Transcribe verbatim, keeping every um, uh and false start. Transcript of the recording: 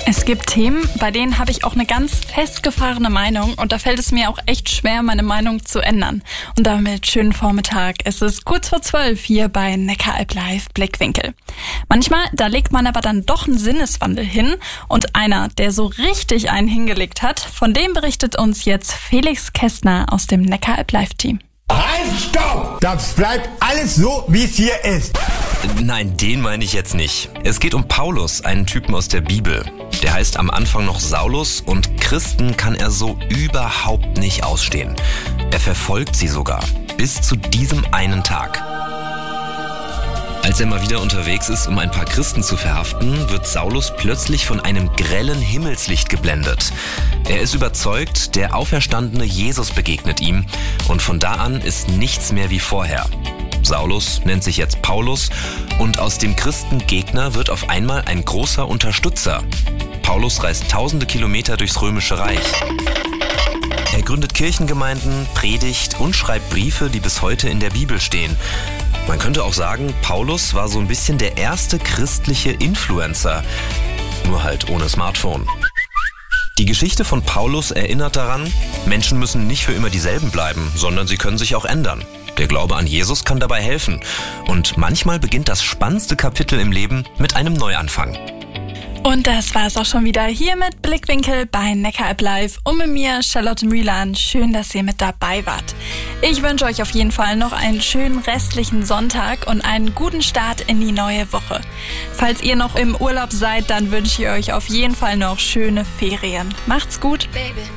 Es gibt Themen, bei denen habe ich auch eine ganz festgefahrene Meinung und da fällt es mir auch echt schwer, meine Meinung zu ändern. Und damit schönen Vormittag. Es ist kurz vor zwölf hier bei Neckaralb Live Blickwinkel. Manchmal, da legt man aber dann doch einen Sinneswandel hin und einer, der so richtig einen hingelegt hat, von dem berichtet uns jetzt Felix Kästner aus dem Neckaralb Live Team. Halt, stopp! Das bleibt alles so, wie es hier ist. Nein, den meine ich jetzt nicht. Es geht um Paulus, einen Typen aus der Bibel. Der heißt am Anfang noch Saulus und Christen kann er so überhaupt nicht ausstehen. Er verfolgt sie sogar, bis zu diesem einen Tag. Als er mal wieder unterwegs ist, um ein paar Christen zu verhaften, wird Saulus plötzlich von einem grellen Himmelslicht geblendet. Er ist überzeugt, der auferstandene Jesus begegnet ihm und von da an ist nichts mehr wie vorher. Saulus nennt sich jetzt Paulus und aus dem Christengegner wird auf einmal ein großer Unterstützer. Paulus reist tausende Kilometer durchs Römische Reich. Er gründet Kirchengemeinden, predigt und schreibt Briefe, die bis heute in der Bibel stehen. Man könnte auch sagen, Paulus war so ein bisschen der erste christliche Influencer, nur halt ohne Smartphone. Die Geschichte von Paulus erinnert daran, Menschen müssen nicht für immer dieselben bleiben, sondern sie können sich auch ändern. Der Glaube an Jesus kann dabei helfen. Und manchmal beginnt das spannendste Kapitel im Leben mit einem Neuanfang. Und das war es auch schon wieder hier mit Blickwinkel bei Neckaralb Live und mit mir, Charlotte Mühlern. Schön, dass ihr mit dabei wart. Ich wünsche euch auf jeden Fall noch einen schönen restlichen Sonntag und einen guten Start in die neue Woche. Falls ihr noch im Urlaub seid, dann wünsche ich euch auf jeden Fall noch schöne Ferien. Macht's gut. Baby.